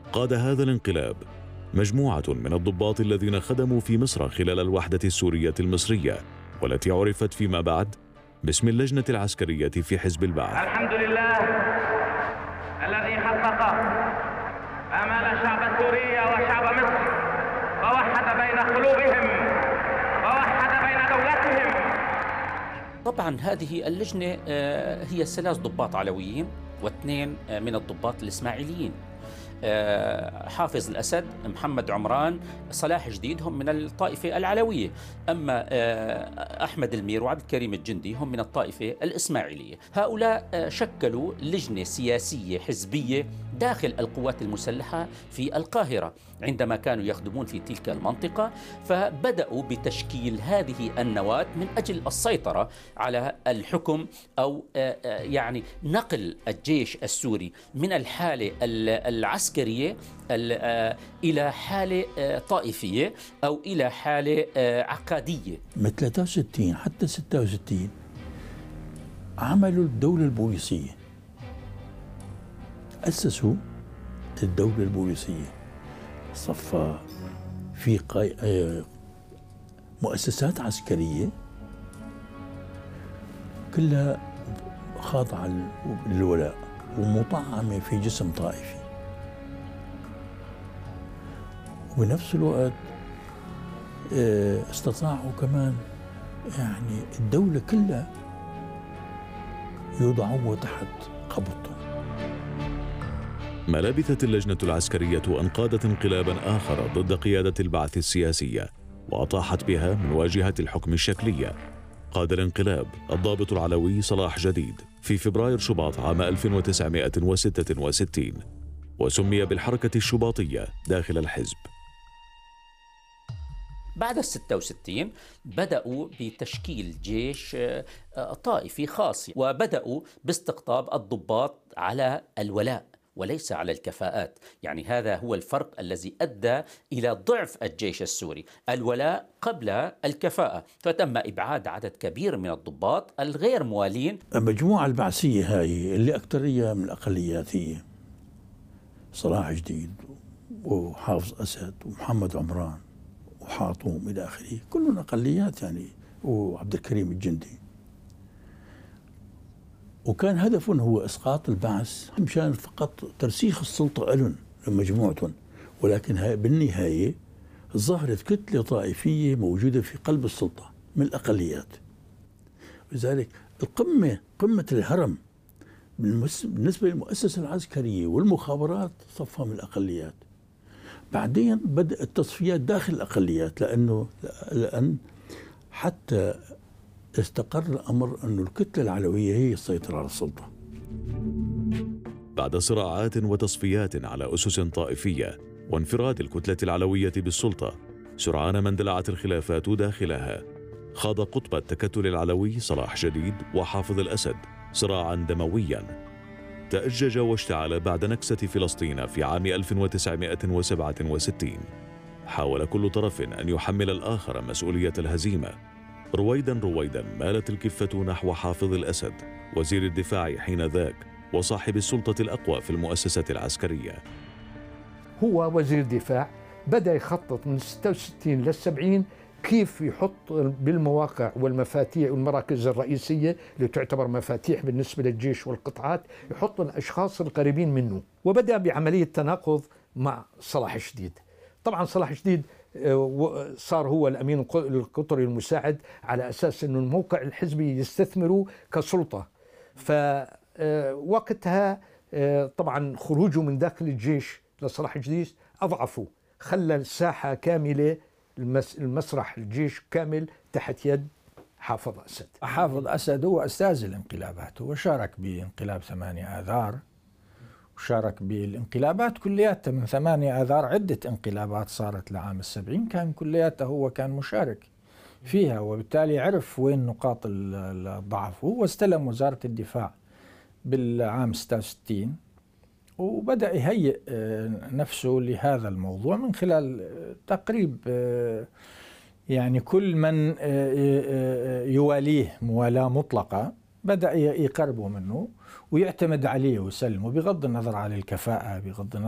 قاد هذا الانقلاب مجموعة من الضباط الذين خدموا في مصر خلال الوحدة السورية المصرية، والتي عرفت فيما بعد باسم اللجنة العسكرية في حزب البعث. الحمد لله الذي حقق آمال الشعب السوري وشعب مصر ووحد بين قلوبهم ووحد بين دولتهم. طبعا هذه اللجنة هي 3 ضباط علويين و2 من الضباط الإسماعيليين، حافظ الأسد، محمد عمران، صلاح جديد هم من الطائفة العلوية، أما أحمد المير وعبد الكريم الجندي هم من الطائفة الإسماعيلية. هؤلاء شكلوا لجنة سياسية حزبية داخل القوات المسلحة في القاهرة عندما كانوا يخدمون في تلك المنطقة، فبدأوا بتشكيل هذه النواة من أجل السيطرة على الحكم أو يعني نقل الجيش السوري من الحالة العسكرية إلى حالة طائفية أو إلى حالة عقادية. من 63 حتى 66 عملوا الدولة البوليسية، أسسوا الدولة البوليسية، صفى في مؤسسات عسكرية كلها خاضعة للولاء ومطعمة في جسم طائفي، وبنفس الوقت استطاعوا كمان يعني الدولة كلها يوضعوها تحت قبضتهم. ما لبثت اللجنة العسكرية أن قادت انقلابا آخر ضد قيادة البعث السياسية وأطاحت بها من واجهة الحكم الشكلية. قاد الانقلاب الضابط العلوي صلاح جديد في فبراير شباط عام 1966، وسمي بالحركة الشباطية داخل الحزب. بعد 66 بدأوا بتشكيل جيش طائفي خاص، وبدأوا باستقطاب الضباط على الولاء وليس على الكفاءات. يعني هذا هو الفرق الذي أدى إلى ضعف الجيش السوري، الولاء قبل الكفاءة، فتم إبعاد عدد كبير من الضباط الغير موالين. المجموعة البعثية هاي اللي أكثرية من الأقليات هي صلاح جديد وحافظ أسد ومحمد عمران وحاطوم إلى آخره، كلهم أقليات يعني، وعبد الكريم الجندي. وكان هدفهم هو إسقاط البعث مشان فقط ترسيخ السلطة لهم لمجموعتهم، ولكن بالنهاية ظهرت كتلة طائفية موجودة في قلب السلطة من الأقليات. لذلك قمة الهرم بالنسبة للمؤسسة العسكرية والمخابرات صفها من الأقليات. بعدين بدأت التصفيات داخل الأقليات، لأن حتى استقر الأمر أن الكتلة العلوية هي السيطرة على السلطة. بعد صراعات وتصفيات على أسس طائفية وانفراد الكتلة العلوية بالسلطة، سرعان ما اندلعت الخلافات داخلها. خاض قطب التكتل العلوي صلاح جديد وحافظ الأسد صراعا دمويا تأجج واشتعل بعد نكسة فلسطين في عام 1967. حاول كل طرف أن يحمل الآخر مسؤولية الهزيمة. رويدا مالت الكفة نحو حافظ الأسد، وزير الدفاع حينذاك وصاحب السلطة الأقوى في المؤسسة العسكرية. هو وزير الدفاع بدأ يخطط من 66 لل 70 كيف يحط بالمواقع والمفاتيح والمراكز الرئيسية اللي تعتبر مفاتيح بالنسبة للجيش والقطاعات، يحط الأشخاص القريبين منه. وبدأ بعملية تناقض مع صلاح جديد. طبعا صلاح جديد صار هو الأمين القطري المساعد على أساس أنه الموقع الحزبي يستثمره كسلطة. فوقتها طبعا خروجه من داخل الجيش لصلاح جديد أضعفه، خلى الساحة كاملة، المسرح الجيش كامل تحت يد حافظ أسد. حافظ أسد هو أستاذ الانقلابات، هو شارك بانقلاب 8 آذار، وشارك بالانقلابات كلياتها من 8 آذار. عدة انقلابات صارت لعام 70 كان كلياتها هو كان مشارك فيها، وبالتالي عرف وين نقاط الضعف. هو استلم وزارة الدفاع بالعام 66 وبدأ يهيئ نفسه لهذا الموضوع من خلال تقريب يعني كل من يواليه موالاة مطلقة بدأ يقربه منه ويعتمد عليه ويسلمه، بغض النظر عن الكفاءة، بغض النظر